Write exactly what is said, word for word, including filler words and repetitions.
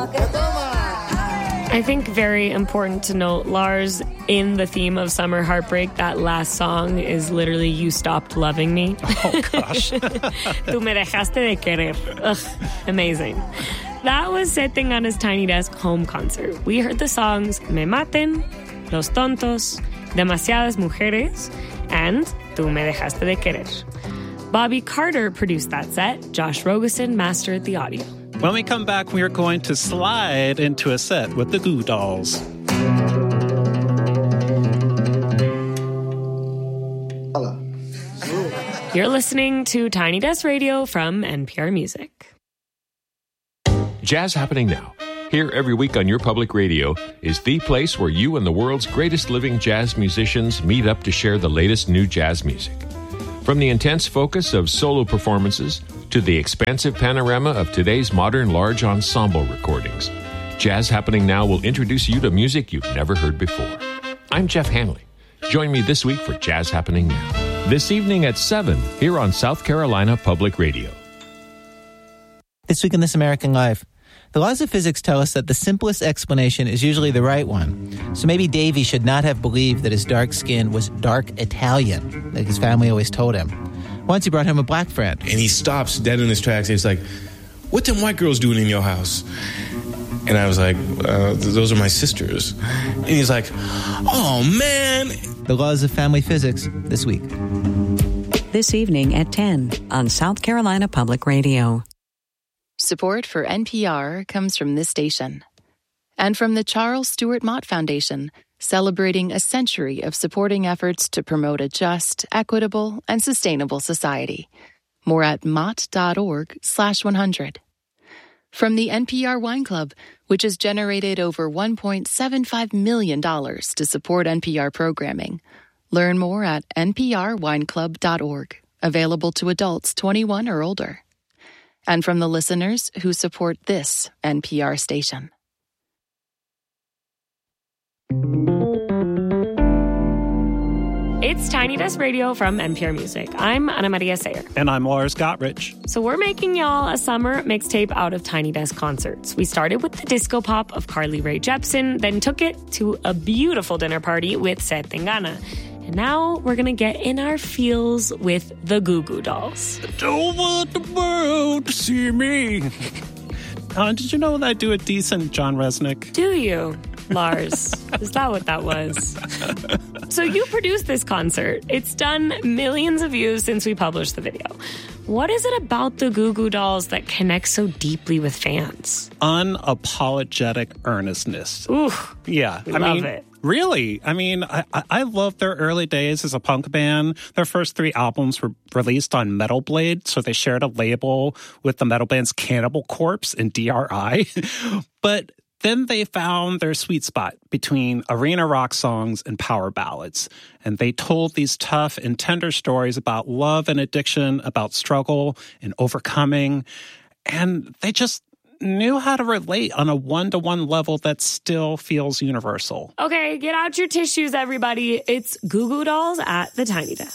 I think very important to note, Lars, in the theme of summer heartbreak, that last song is literally You Stopped Loving Me. Oh, gosh. Tú me dejaste de querer. Ugh, amazing. That was Setengana's Tiny Desk home concert. We heard the songs Me Maten, Los Tontos, Demasiadas Mujeres, and Tú me dejaste de querer. Bobby Carter produced that set. Josh Rogosin mastered the audio. When we come back, we are going to slide into a set with the Goo Dolls. Hello. You're listening to Tiny Desk Radio from N P R Music. Jazz Happening Now. Here every week on your public radio is the place where you and the world's greatest living jazz musicians meet up to share the latest new jazz music. From the intense focus of solo performances to the expansive panorama of today's modern large ensemble recordings, Jazz Happening Now will introduce you to music you've never heard before. I'm Jeff Hanley. Join me this week for Jazz Happening Now. This evening at seven here on South Carolina Public Radio. This week in This American Life, the laws of physics tell us that the simplest explanation is usually the right one. So maybe Davy should not have believed that his dark skin was dark Italian, like his family always told him. Once he brought home a black friend. And he stops dead in his tracks and he's like, what them white girls doing in your house? And I was like, uh, those are my sisters. And he's like, oh, man. The laws of family physics this week. This evening at ten on South Carolina Public Radio. Support for N P R comes from this station and from the Charles Stewart Mott Foundation, celebrating a century of supporting efforts to promote a just, equitable, and sustainable society. More at mott.org slash 100. From the N P R Wine Club, which has generated over one point seven five million dollars to support N P R programming. Learn more at n p r wine club dot org. Available to adults twenty-one or older. And from the listeners who support this N P R station. It's Tiny Desk Radio from N P R Music. I'm Ana Maria Sayer. And I'm Lars Gotrich. So we're making y'all a summer mixtape out of Tiny Desk concerts. We started with the disco pop of Carly Rae Jepsen, then took it to a beautiful dinner party with Setengana. And now we're going to get in our feels with the Goo Goo Dolls. Don't want the world to see me. Uh, did you know that I do a decent John Resnick? Do you, Lars? Is that what that was? So you produced this concert. It's done millions of views since we published the video. What is it about the Goo Goo Dolls that connects so deeply with fans? Unapologetic earnestness. Ooh, yeah, we I love mean, it. Really? I mean, I, I love their early days as a punk band. Their first three albums were released on Metal Blade, so they shared a label with the metal bands Cannibal Corpse and D R I. But then they found their sweet spot between arena rock songs and power ballads. And they told these tough and tender stories about love and addiction, about struggle and overcoming. And they just knew how to relate on a one-to-one level that still feels universal. Okay, get out your tissues, everybody. It's Goo Goo Dolls at the Tiny Desk.